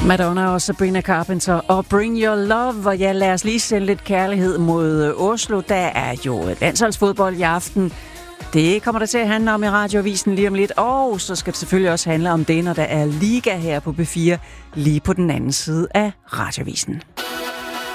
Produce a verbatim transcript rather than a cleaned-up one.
Madonna og Sabrina Carpenter og Bring Your Love. Og ja, lad os lige sende lidt kærlighed mod Oslo. Der er jo landsholdsfodbold i aften. Det kommer der til at handle om i Radioavisen lige om lidt. Og så skal det selvfølgelig også handle om det, når der er liga her på B fire, lige på den anden side af Radioavisen.